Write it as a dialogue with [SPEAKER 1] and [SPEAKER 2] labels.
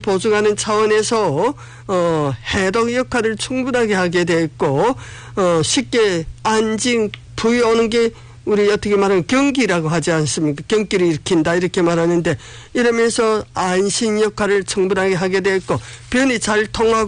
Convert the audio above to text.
[SPEAKER 1] 보증하는 차원에서 해독 역할을 충분하게 하게 됐고 쉽게 안진 부위 오는 게 우리 어떻게 말하면 경기라고 하지 않습니까? 경기를 일으킨다 이렇게 말하는데 이러면서 안신 역할을 충분하게 하게 됐고 변이 잘 통하고